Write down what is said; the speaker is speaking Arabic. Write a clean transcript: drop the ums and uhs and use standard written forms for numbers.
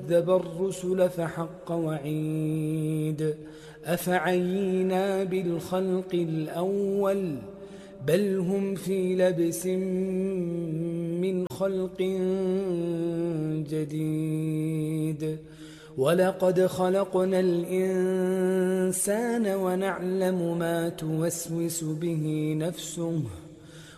كذب الرسل فحق وعيد أفعينا بالخلق الأول بل هم في لبس من خلق جديد ولقد خلقنا الإنسان ونعلم ما توسوس به نفسه